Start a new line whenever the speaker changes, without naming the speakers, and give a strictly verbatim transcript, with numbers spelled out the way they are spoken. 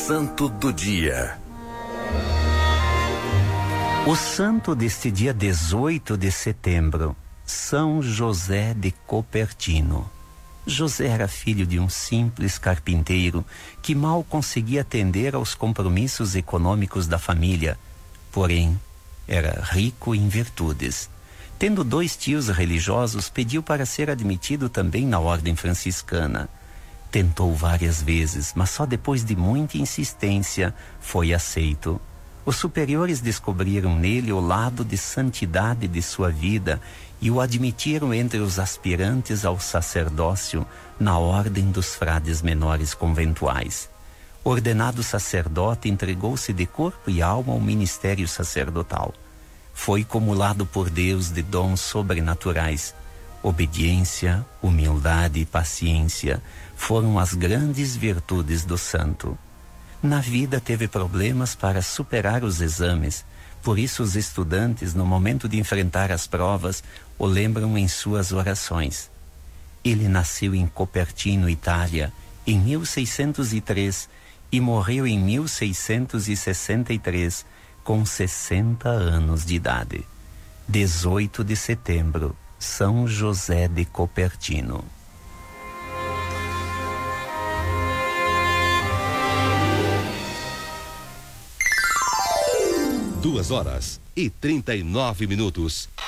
Santo do Dia.
O santo deste dia dezoito de setembro, São José de Copertino. José era filho de um simples carpinteiro que mal conseguia atender aos compromissos econômicos da família, porém era rico em virtudes. Tendo dois tios religiosos, pediu para ser admitido também na ordem franciscana. Tentou várias vezes, mas só depois de muita insistência foi aceito. Os superiores descobriram nele o lado de santidade de sua vida e o admitiram entre os aspirantes ao sacerdócio na ordem dos frades menores conventuais. Ordenado sacerdote, entregou-se de corpo e alma ao ministério sacerdotal. Foi cumulado por Deus de dons sobrenaturais. Obediência, humildade e paciência foram as grandes virtudes do santo. Na vida teve problemas para superar os exames, por isso os estudantes, no momento de enfrentar as provas, o lembram em suas orações. Ele nasceu em Copertino, Itália, em mil seiscentos e três e morreu em mil seiscentos e sessenta e três, com sessenta anos de idade. dezoito de setembro, São José de Copertino.
Duas horas e trinta e nove minutos.